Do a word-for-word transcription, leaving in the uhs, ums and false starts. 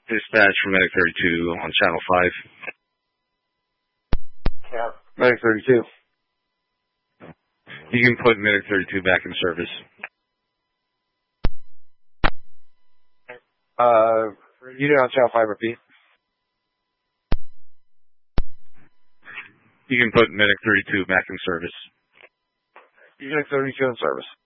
Dispatch from Medic thirty-two on Channel five. Yeah, Medic thirty-two. You can put Medic thirty-two back in service. Uh, you did on Channel five, repeat. You can put Medic thirty-two back in service. Medic thirty-two in service.